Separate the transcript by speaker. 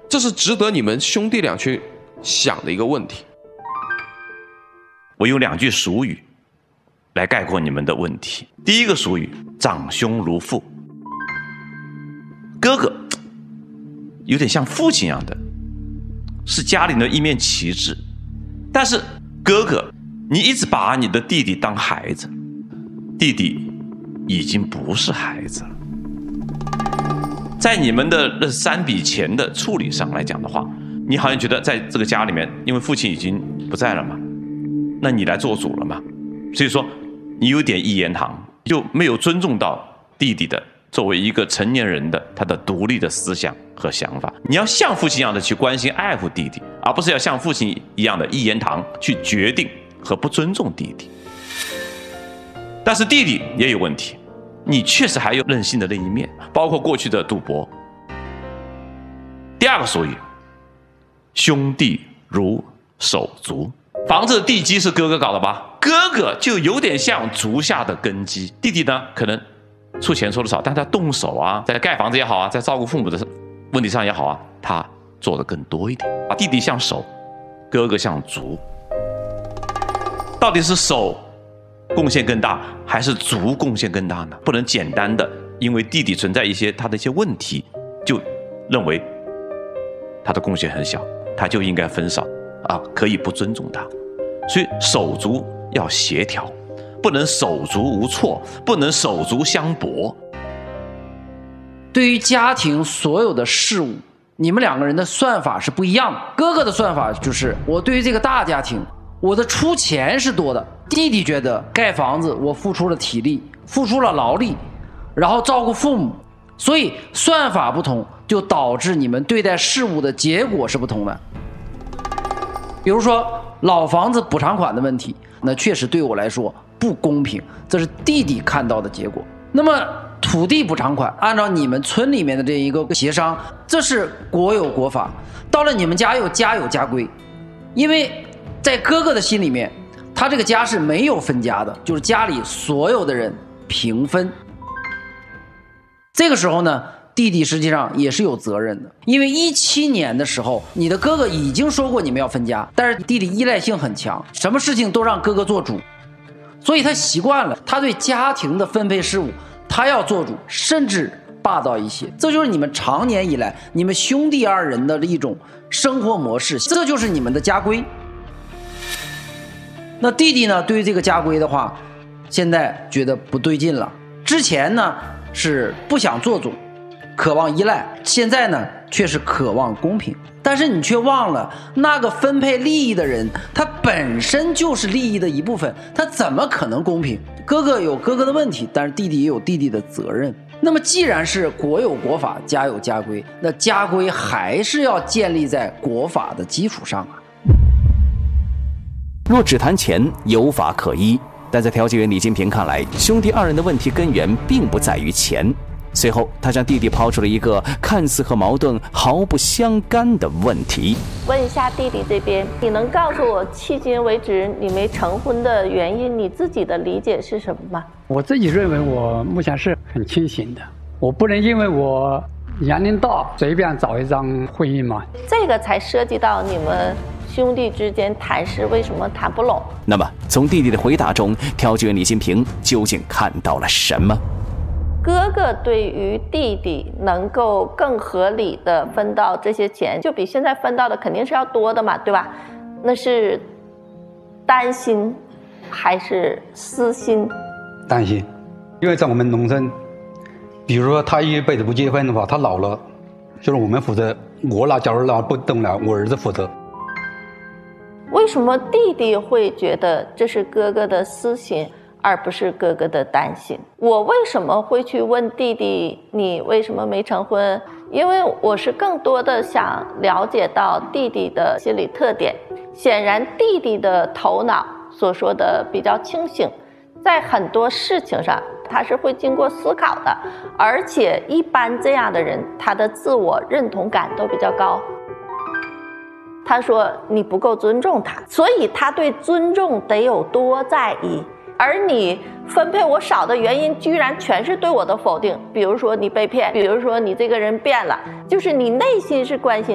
Speaker 1: 这是值得你们兄弟俩去想的一个问题。
Speaker 2: 我用2句俗语来概括你们的问题。第一个俗语，长兄如父。哥哥有点像父亲一样的，是家里的一面旗帜，但是哥哥你一直把你的弟弟当孩子，弟弟已经不是孩子了。在你们的3笔钱的处理上来讲的话，你好像觉得在这个家里面，因为父亲已经不在了嘛，那你来做主了嘛，所以说你有点一言堂，就没有尊重到弟弟的作为一个成年人的他的独立的思想和想法。你要像父亲一样的去关心爱护弟弟，而不是要像父亲一样的一言堂去决定和不尊重弟弟。但是弟弟也有问题，你确实还有任性的那一面，包括过去的赌博。第2个俗语，兄弟如手足。房子的地基是哥哥搞的吧？哥哥就有点像足下的根基，弟弟呢可能出钱出的少，但他动手啊，在盖房子也好啊，在照顾父母的问题上也好啊，他做的更多一点。弟弟像手，哥哥像足，到底是手贡献更大还是足贡献更大呢？不能简单的因为弟弟存在他的一些问题就认为他的贡献很小，他就应该分少啊，可以不尊重他。所以手足要协调，不能手足无措，不能手足相搏。
Speaker 3: 对于家庭所有的事物，你们2个人的算法是不一样的。哥哥的算法就是我对于这个大家庭，我的出钱是多的，弟弟觉得盖房子我付出了体力，付出了劳力，然后照顾父母，所以算法不同，就导致你们对待事物的结果是不同的。比如说老房子补偿款的问题，那确实对我来说不公平，这是弟弟看到的结果。那么土地补偿款，按照你们村里面的这一个协商，这是国有国法，到了你们家又家有家规。因为在哥哥的心里面，他这个家是没有分家的，就是家里所有的人平分。这个时候呢，弟弟实际上也是有责任的，因为17年的时候，你的哥哥已经说过你们要分家，但是弟弟依赖性很强，什么事情都让哥哥做主，所以他习惯了，他对家庭的分配事务他要做主，甚至霸道一些。这就是你们长年以来你们兄弟2人的一种生活模式，这就是你们的家规。那弟弟呢，对于这个家规的话，现在觉得不对劲了。之前呢是不想做主，渴望依赖，现在呢却是渴望公平。但是你却忘了，那个分配利益的人，他本身就是利益的一部分，他怎么可能公平？哥哥有哥哥的问题，但是弟弟也有弟弟的责任。那么既然是国有国法，家有家规，那家规还是要建立在国法的基础上啊。
Speaker 4: 若只谈钱，有法可依，但在调解员李金平看来，兄弟2人的问题根源并不在于钱。随后他向弟弟抛出了一个看似和矛盾毫不相干的问题。
Speaker 5: 问一下弟弟这边，你能告诉我迄今为止你没成婚的原因，你自己的理解是什么吗？
Speaker 6: 我自己认为我目前是很清醒的，我不能因为我年龄大随便找一张婚姻嘛。
Speaker 5: 这个才涉及到你们兄弟之间谈事为什么谈不拢。
Speaker 4: 那么从弟弟的回答中，调解员李金平究竟看到了什么？
Speaker 5: 哥哥对于弟弟能够更合理的分到这些钱，就比现在分到的肯定是要多的嘛，对吧？那是担心还是私心？
Speaker 6: 担心，因为在我们农村，比如说他一辈子不结婚的话，他老了就是我们负责，假如不动了，我儿子负责。
Speaker 5: 为什么弟弟会觉得这是哥哥的私心，而不是哥哥的担心？我为什么会去问弟弟你为什么没成婚？因为我是更多的想了解到弟弟的心理特点。显然弟弟的头脑所说的比较清醒，在很多事情上他是会经过思考的，而且一般这样的人他的自我认同感都比较高。他说你不够尊重他，所以他对尊重得有多在意。而你分配我少的原因居然全是对我的否定，比如说你被骗，比如说你这个人变了，就是你内心是关心